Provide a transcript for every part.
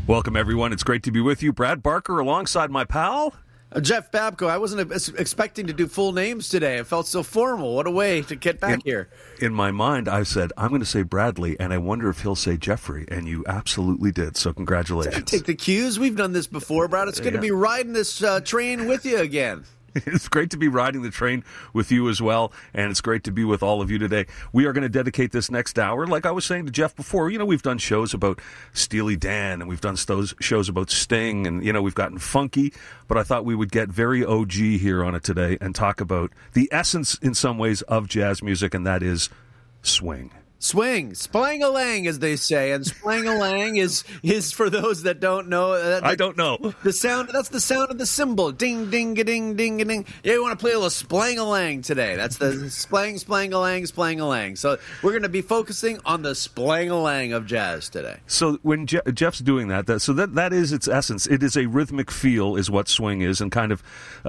Welcome, everyone. It's great to be with you. Brad Barker alongside my pal, Jeff Babko. I wasn't expecting to do full names today. It felt so formal. What a way to get back here. In my mind, I said, I'm going to say Bradley, and I wonder if he'll say Jeffrey, and you absolutely did, so congratulations. Take the cues. We've done this before, Brad. It's good to be riding this train with you again. It's great to be riding the train with you as well, and it's great to be with all of you today. We are going to dedicate this next hour, like I was saying to Jeff before, we've done shows about Steely Dan, and we've done those shows about Sting, and, we've gotten funky, but I thought we would get very OG here on it today and talk about the essence, in some ways, of jazz music, and that is swing. Swing, splang-a-lang, as they say, and splang-a-lang is for those that don't know. I don't know the sound. That's the sound of the cymbal. Ding, ding, ding, ding, ding. Yeah, you want to play a little splang-a-lang today? That's the splang-a-lang, splang-a-lang. So we're going to be focusing on the splang-a-lang of jazz today. So when Jeff's doing that is its essence. It is a rhythmic feel, is what swing is, and kind of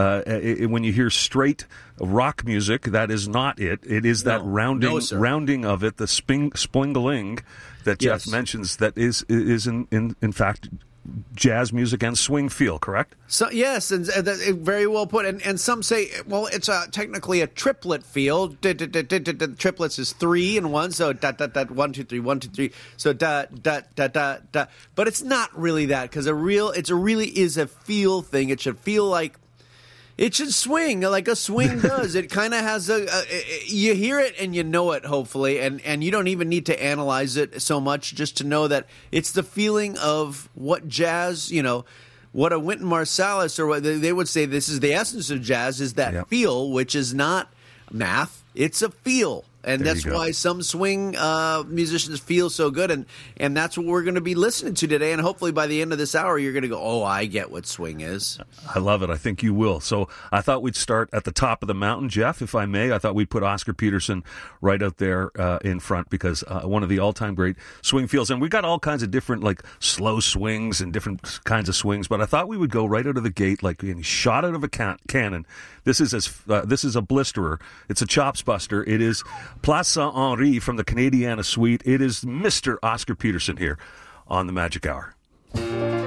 when you hear straight rock music, that is not it. It is that rounding of it, the spling-a-ling that Jeff mentions, that is in fact jazz music and swing feel, correct? So yes, and very well put. And some say, well, it's technically a triplet feel. Triplets is 3 in 1, so da da da 1 2 3 1 2 3. So da da da da da. But it's not really that, because it really is a feel thing. It should feel like. It should swing like a swing does. It kind of has you hear it and you know it, hopefully, and you don't even need to analyze it so much, just to know that it's the feeling of what jazz, what a Wynton Marsalis, or what they would say, this is the essence of jazz, is that feel, which is not math, it's a feel. And that's why some swing musicians feel so good, and that's what we're going to be listening to today. And hopefully by the end of this hour, you're going to go, oh, I get what swing is. I love it. I think you will. So I thought we'd start at the top of the mountain, Jeff, if I may. I thought we'd put Oscar Peterson right out there in front, because one of the all-time great swing feels. And we got all kinds of different, like, slow swings and different kinds of swings, but I thought we would go right out of the gate, like being shot out of a cannon. This is a blisterer. It's a chops buster. It is Place Saint-Henri from the Canadiana Suite. It is Mr. Oscar Peterson here on the Magic Hour.